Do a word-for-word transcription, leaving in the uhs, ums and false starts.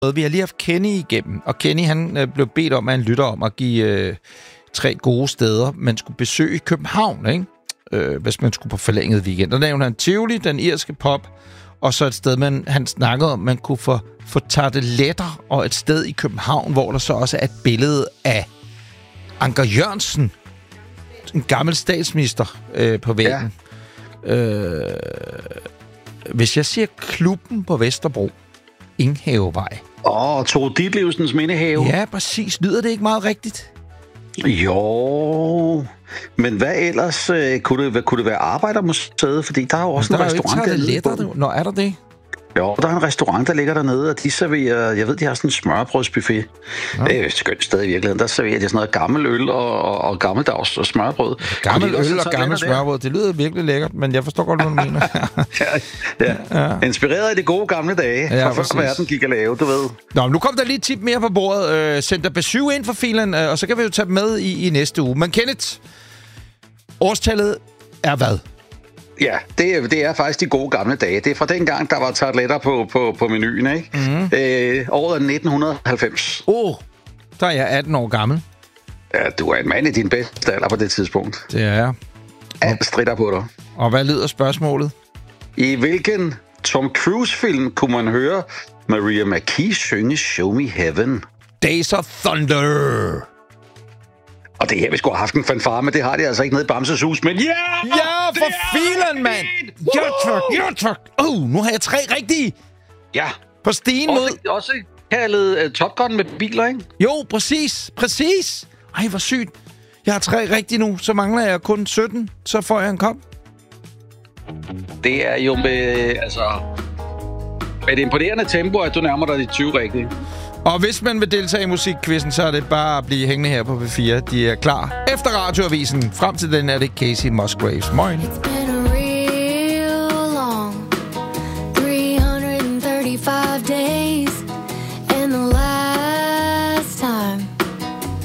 Vi har lige haft Kenny igennem, og Kenny han øh, blev bedt om af en lytter om at give øh, tre gode steder, man skulle besøge i København, ikke? Øh, hvis man skulle på forlænget weekend. Der nævnte han Tivoli, den irske pop, og så et sted, man, han snakkede om, man kunne få, få tarteletter, og et sted i København, hvor der så også er et billede af Anker Jørgensen, en gammel statsminister øh, på væggen. Ja. Øh, hvis jeg siger klubben på Vesterbro, Inghavevej. Åh, oh, Tove Ditlevsens mindehave. Ja, præcis. Lyder det ikke meget rigtigt? Jo, men hvad ellers? Øh, kunne, det, kunne det være Arbejdermuseet? Fordi der er jo også men en restaurant dernede. Nå, er der det? Jo, der er en restaurant, der ligger dernede, og de serverer, jeg ved, de har sådan en smørbrødsbuffet. Ja. Det er et skønt sted i virkeligheden. Der serverer de sådan noget gammel øl og, og, og gammeldags og smørbrød. Gammel øl og gammel smørbrød, det lyder virkelig lækkert, men jeg forstår godt, hvad du mener. ja, ja. ja. Inspireret af de gode gamle dage, ja, fra før verden gik at lave, du ved. Nå, nu kom der lige et tip mere på bordet. Øh, send dig B syv ind for filen, øh, og så kan vi jo tage dem med i, i næste uge. Men Kenneth, årstallet er hvad? Ja, det er, det er faktisk de gode gamle dage. Det er fra dengang, der var tarteletter på, på, på menuen, ikke? Mm-hmm. Øh, året er nitten halvfems. Åh, oh, der er jeg atten år gammel. Ja, du er en mand i din bedste alder på det tidspunkt. Det er jeg. Alt stritter på dig. Og hvad lyder spørgsmålet? I hvilken Tom Cruise-film kunne man høre Maria McKee synge Show Me Heaven? Days of Thunder. Og det her, vi skulle have haft en fanfare, men det har de altså ikke nede i Bamses hus. Men ja! Yeah, ja, for filen, mand! Ja, tak, ja, tak. Oh, nu har jeg tre rigtige. Ja. På stigen mod... Også, også kaldet uh, Top Gun med biler, ikke? Jo, præcis. Præcis. Ej, hvor sygt. Jeg har tre rigtige nu, så mangler jeg kun sytten. Så får jeg en kop. Det er jo med, altså... med et imponerende tempo, at du nærmer dig de tyve rigtige. Og hvis man vil deltage i musikquizzen, så er det bare at blive hængende her på P fire. De er klar efter radioavisen. Frem til den er det Casey Musgraves. Moin. It's been a real long three hundred thirty-five days